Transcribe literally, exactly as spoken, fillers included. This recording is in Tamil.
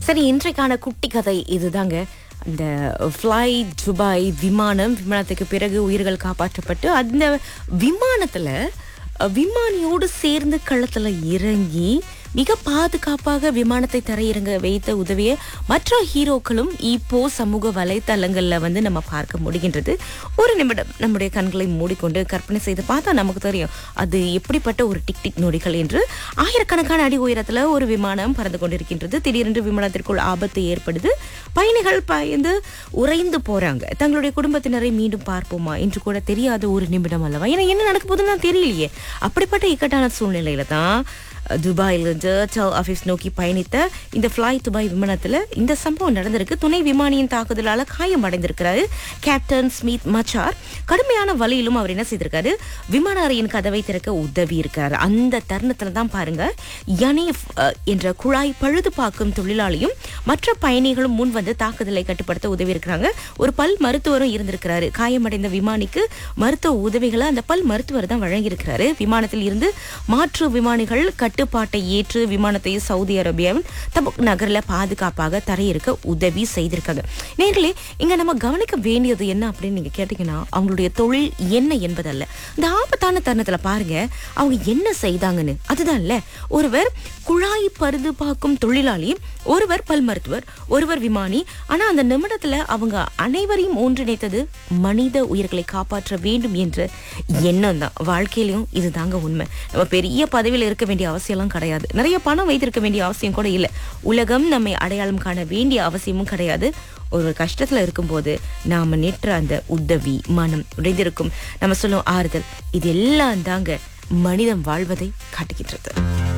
சரி, இன்றைக்கான குட்டி கதை இதுதாங்க. அந்த ஃப்ளை துபாய் விமானம் விமானத்துக்கு பிறகு உயிர்கள் காப்பாற்றப்பட்டு அந்த விமானத்துல அஹ், விமானியோடு சேர்ந்து களத்துல இறங்கி மிக பாதுகாப்பாக விமானத்தை தரையிறங்க வைத்த உதவிய மற்ற ஹீரோக்களும் இப்போ சமூக வலைத்தளங்கள்ல வந்து நம்ம பார்க்க முடிகின்றது. ஒரு நிமிடம் நம்முடைய கண்களை மூடிக்கொண்டு கற்பனை செய்து பார்த்தா நமக்கு தெரியும் அது எப்படிப்பட்ட ஒரு டிக் டிக் நொடிகள் என்று. ஆயிரக்கணக்கான அடி உயரத்துல ஒரு விமானம் பறந்து கொண்டிருக்கின்றது. திடீரென்று விமானத்திற்குள் ஆபத்து ஏற்படுது. பயணிகள் பயந்து உறைந்து போறாங்க. தங்களுடைய குடும்பத்தினரை மீண்டும் பார்ப்போமா என்று கூட தெரியாத ஒரு நிமிடம் அல்லவா? ஏன்னா என்ன நடக்க போகுதுன்னு தெரியலையே. அப்படிப்பட்ட இக்கட்டான சூழ்நிலையில தான் துபாயிலிருந்து டெல் அவிவ் நோக்கி பயணித்த இந்த ஃப்ளை துபாய் விமானத்துல இந்த சம்பவம் நடந்திருக்கு. துணை விமானியின் தாக்குதலால காயமடைந்திருக்கிறாரு கேப்டன் ஸ்மித் மச்சார். கடுமையான வலியிலும் அவர் என்ன செய்திருக்காரு, விமான அறையின் கதவை திறக்க உதவி இருக்காரு. அந்த தருணத்துல தான் பாருங்க, யனீஃப் அஹ், என்ற குழாய் பழுது பார்க்கும் தொழிலாளியும் மற்ற பயணிகளும் முன் வந்து தாக்குதலை கட்டுப்படுத்த உதவி இருக்கிறாங்க. ஒரு பல் மருத்துவரும் இருந்திருக்கிறாரு. காயமடைந்த விமானிக்கு மருத்துவ உதவிகளை அந்த பல் மருத்துவர் தான் வழங்கியிருக்கிறாரு. விமானத்தில் இருந்து மாற்று விமானிகள் கட்டுப்பாட்டை ஏற்று விமானத்தை சவுதி அரேபியாவின் தபுக் நகர்ல பாதுகாப்பாக தரையிறக்க உதவி செய்திருக்காங்க. நேர்களே, இங்க நம்ம கவனிக்க வேண்டியது என்ன அப்படின்னு நீங்க கேட்டீங்கன்னா, அவங்களுடைய தொழில் என்ன என்பதல்ல, இந்த ஆபத்தான தருணத்துல பாருங்க அவங்க என்ன செய்தாங்கன்னு. அதுதான் இல்ல, ஒருவர் குழாய் பருது பார்க்கும் தொழிலாளி, ஒருவர் பல் மருத்துவர், ஒருவர் விமானி. ஆனா அந்த நிமிடத்துல அவங்க அனைவரையும் ஒன்றிணைத்தது மனித உயிர்களை காப்பாற்ற வேண்டும் என்ற எண்ணம் தான். வாழ்க்கையிலும் இதுதாங்க உண்மை. நம்ம பெரிய பதவியில இருக்க வேண்டிய அவசியம் எல்லாம் கிடையாது. நிறைய பணம் வைத்திருக்க வேண்டிய அவசியம் கூட இல்ல. உலகம் நம்மை அடையாளம் காண வேண்டிய அவசியமும் கிடையாது. ஒரு கஷ்டத்துல இருக்கும்போது நாம நேற்று அந்த உதவி, மனம் உடைந்திருக்கும் நம்ம சொல்லும் ஆறுதல், இது எல்லாம் தாங்க மனிதம் வாழ்வதை காட்டுகின்றது.